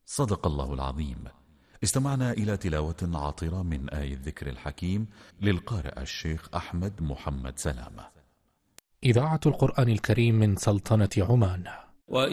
صدق الله العظيم. استمعنا إلى تلاوة عاطرة من آية الذكر الحكيم للقارئ الشيخ أحمد محمد سلامة. إذاعة القرآن الكريم من سلطنة عمان.